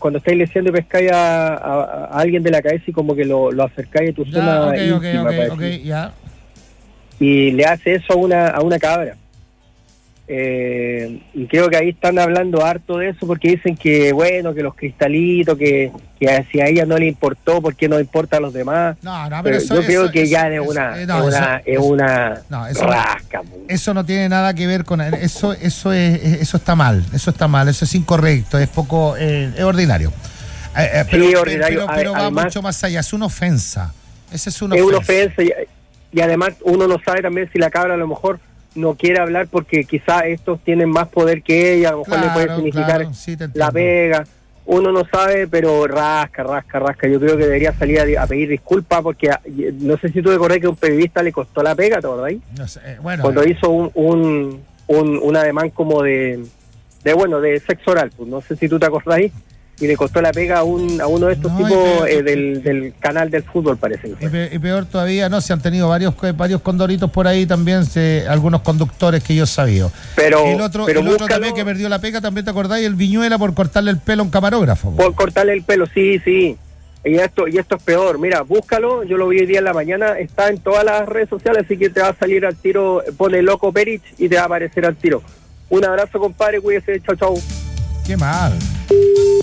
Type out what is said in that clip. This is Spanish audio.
cuando estáis leseando y pescáis a alguien de la cabeza y como que lo acercáis a tu zona íntima, ya. Y le hace eso a una cabra. Y creo que ahí están hablando harto de eso porque dicen que bueno, que los cristalitos, que si a ella no le importó, ¿por qué no importa a los demás? No, pero yo creo que ya es una rasca. Eso no tiene nada que ver con eso está mal, eso es incorrecto, es poco, es ordinario. Pero va además, mucho más allá, es una ofensa. Esa es una ofensa y además uno no sabe también si la cabra a lo mejor no quiere hablar porque quizá estos tienen más poder que ella, a lo mejor le puede significar la pega, uno no sabe, pero rasca, yo creo que debería salir a pedir disculpas porque no sé si tú te acordás que a un periodista le costó la pega, ¿te acordás? No sé, bueno, cuando hizo un ademán como de sexo oral, pues no sé si tú te acordás, y le costó la pega a uno de estos tipos del canal del fútbol, parece. Y peor todavía, no, se han tenido varios condoritos por ahí también, algunos conductores que yo sabía. Pero el otro también que perdió la pega, también te acordás, y el Viñuela por cortarle el pelo a un camarógrafo. Por cortarle el pelo, sí. Y esto es peor, mira, búscalo, yo lo vi hoy día en la mañana, está en todas las redes sociales, así que te va a salir al tiro, pone Loco Perich y te va a aparecer al tiro. Un abrazo, compadre, cuídese, chau. Qué mal.